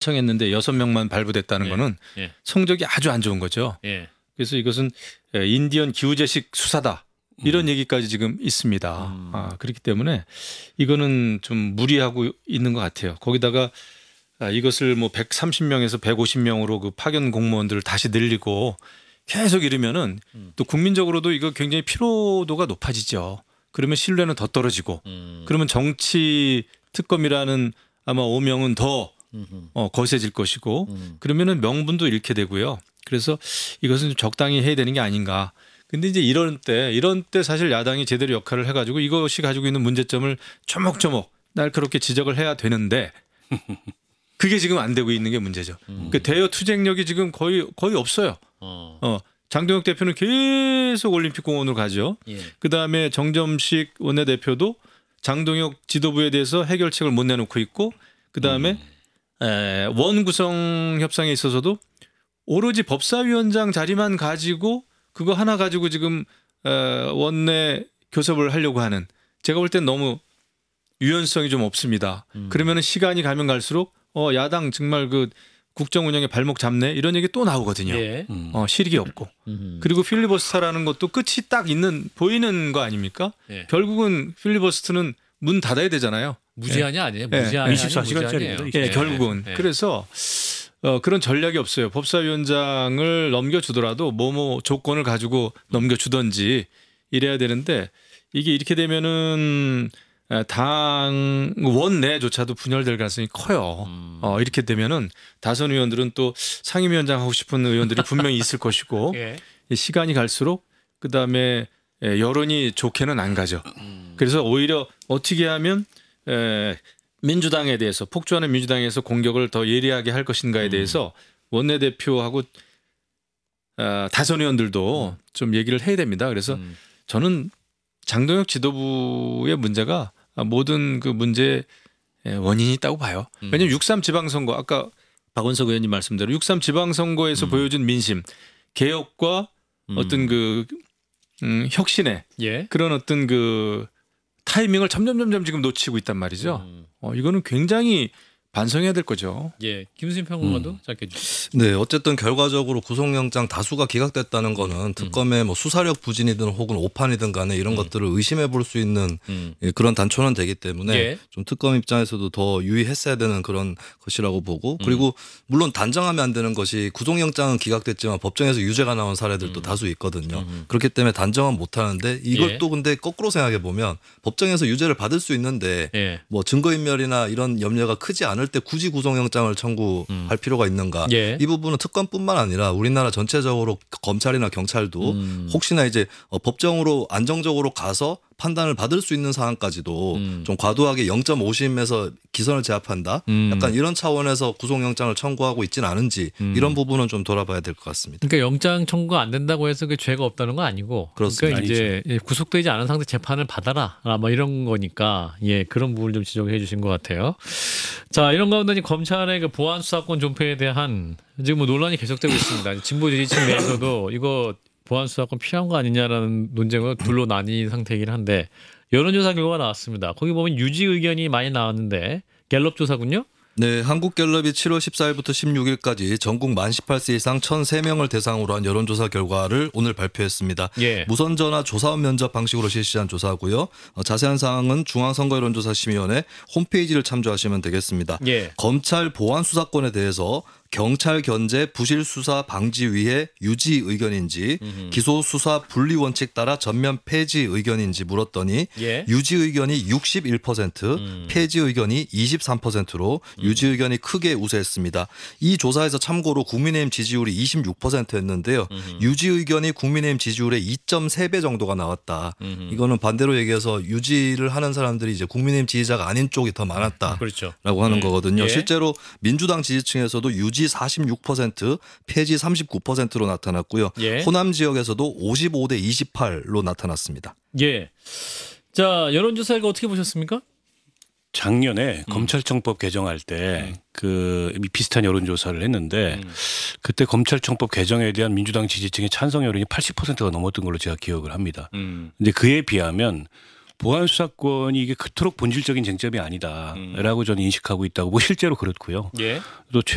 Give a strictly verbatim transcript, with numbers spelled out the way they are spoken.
신청했는데 여섯 명만 발부됐다는 예. 거는 예. 성적이 아주 안 좋은 거죠. 예. 그래서 이것은 인디언 기후재식 수사다. 이런 음. 얘기까지 지금 있습니다. 음. 아, 그렇기 때문에 이거는 좀 무리하고 있는 것 같아요. 거기다가 아, 이것을 뭐 백삼십 명에서 백오십 명으로 그 파견 공무원들을 다시 늘리고 계속 이러면은 음. 또 국민적으로도 이거 굉장히 피로도가 높아지죠. 그러면 신뢰는 더 떨어지고 음. 그러면 정치 특검이라는 아마 오명은 더 음흠. 어, 거세질 것이고 음. 그러면은 명분도 잃게 되고요. 그래서 이것은 좀 적당히 해야 되는 게 아닌가. 근데 이제 이런 때 이런 때 사실 야당이 제대로 역할을 해가지고 이것이 가지고 있는 문제점을 조목조목 날카롭게 지적을 해야 되는데 그게 지금 안 되고 있는 게 문제죠. 음. 그 대여 투쟁력이 지금 거의 거의 없어요. 어. 어, 장동혁 대표는 계속 올림픽공원으로 가죠. 예. 그 다음에 정점식 원내대표도 장동혁 지도부에 대해서 해결책을 못 내놓고 있고 그 다음에 음. 원 구성 협상에 있어서도 오로지 법사위원장 자리만 가지고 그거 하나 가지고 지금 원내 교섭을 하려고 하는 제가 볼 땐 너무 유연성이 좀 없습니다. 음. 그러면 시간이 가면 갈수록 어, 야당 정말 그 국정 운영에 발목 잡네 이런 얘기 또 나오거든요. 예. 음. 어, 실익이 없고 음. 그리고 필리버스터라는 것도 끝이 딱 있는 보이는 거 아닙니까? 예. 결국은 필리버스터는 문 닫아야 되잖아요. 무제한이 아니에요. 예. 무제한이 이십사 시간짜리입니다. 무제한이에요. 예, 예. 결국은 예. 그래서 어, 그런 전략이 없어요. 법사위원장을 넘겨주더라도 뭐뭐 조건을 가지고 넘겨주던지 이래야 되는데 이게 이렇게 되면은 당 원내조차도 분열될 가능성이 커요. 음. 어, 이렇게 되면은 다선 의원들은 또 상임위원장 하고 싶은 의원들이 분명히 있을 것이고 예. 시간이 갈수록 그 다음에 여론이 좋게는 안 가죠. 음. 그래서 오히려 어떻게 하면 에, 민주당에 대해서 폭주하는 민주당에서 공격을 더 예리하게 할 것인가에 대해서 원내대표하고 어, 다선 의원들도 좀 얘기를 해야 됩니다. 그래서 음. 저는 장동혁 지도부의 문제가 모든 그 문제의 원인이 있다고 봐요. 왜냐하면 육삼 지방선거 아까 박원석 의원님 말씀대로 육삼 지방선거에서 음. 보여준 민심 개혁과 음. 어떤 그 음, 혁신의 예. 그런 어떤 그 타이밍을 점점 점점 지금 놓치고 있단 말이죠. 음. 어, 이거는 굉장히 반성해야 될 거죠. 예. 김수진 평론가도 음. 짧게 주시죠. 네, 어쨌든 결과적으로 구속영장 다수가 기각됐다는 거는 특검의 뭐 수사력 부진이든 혹은 오판이든 간에 이런 음. 것들을 의심해 볼 수 있는 음. 그런 단초는 되기 때문에 예. 좀 특검 입장에서도 더 유의했어야 되는 그런 것이라고 보고 그리고 물론 단정하면 안 되는 것이 구속영장은 기각됐지만 법정에서 유죄가 나온 사례들도 음. 다수 있거든요. 음. 그렇기 때문에 단정은 못 하는데 이걸 예. 또 근데 거꾸로 생각해 보면 법정에서 유죄를 받을 수 있는데 예. 뭐 증거인멸이나 이런 염려가 크지 않을 때 굳이 구속영장을 청구할 음. 필요가 있는가? 예. 이 부분은 특검뿐만 아니라 우리나라 전체적으로 검찰이나 경찰도 음. 혹시나 이제 법정으로 안정적으로 가서 판단을 받을 수 있는 상황까지도 음. 좀 과도하게 영 점 오 심에서 기선을 제압한다. 음. 약간 이런 차원에서 구속영장을 청구하고 있지는 않은지 음. 이런 부분은 좀 돌아봐야 될 것 같습니다. 그러니까 영장 청구가 안 된다고 해서 그 죄가 없다는 건 아니고 그렇습니다. 그러니까 이제 구속되지 않은 상태 재판을 받아라 아, 뭐 이런 거니까 예 그런 부분을 좀 지적해 주신 것 같아요. 자 이런 가운데 검찰의 그 보안 수사권 존폐에 대한 지금 뭐 논란이 계속되고 있습니다. 진보 지지층 내에서도 이거 보안 수사권 필요한 거 아니냐라는 논쟁으로 둘로 나뉜 상태이긴 한데 여론조사 결과가 나왔습니다. 거기 보면 유지 의견이 많이 나왔는데 갤럽 조사군요. 네, 한국갤럽이 칠월 십사일부터 십육일까지 전국 만 열여덟 세 이상 천삼 명을 대상으로 한 여론조사 결과를 오늘 발표했습니다. 예. 무선전화 조사원 면접 방식으로 실시한 조사고요. 어, 자세한 사항은 중앙선거여론조사심의원회 홈페이지를 참조하시면 되겠습니다. 예. 검찰 보안 수사권에 대해서 경찰 견제 부실 수사 방지 위해 유지 의견인지 음흠. 기소 수사 분리 원칙 따라 전면 폐지 의견인지 물었더니 예. 유지 의견이 육십일 퍼센트, 음. 폐지 의견이 이십삼 퍼센트로 유지 의견이 크게 우세했습니다. 이 조사에서 참고로 국민의힘 지지율이 이십육 퍼센트였는데요. 음흠. 유지 의견이 국민의힘 지지율의 이 점 삼 배 정도가 나왔다. 음흠. 이거는 반대로 얘기해서 유지를 하는 사람들이 이제 국민의힘 지지자가 아닌 쪽이 더 많았다라고 그렇죠. 하는 음. 거거든요. 예. 실제로 민주당 지지층에서도 유지 사십육 퍼센트, 폐지 삼십구 퍼센트로 나타났고요. 예. 호남 지역에서도 오십오 대 이십팔로 나타났습니다. 예. 자 여론조사 이거 어떻게 보셨습니까? 작년에 음. 검찰청법 개정할 때 그 비슷한 여론조사를 했는데 음. 그때 검찰청법 개정에 대한 민주당 지지층의 찬성 여론이 팔십 퍼센트가 넘었던 걸로 제가 기억을 합니다. 음. 근데 그에 비하면 보안 수사권이 이게 그토록 본질적인 쟁점이 아니다라고 저는 인식하고 있다고 뭐 실제로 그렇고요. 예. 또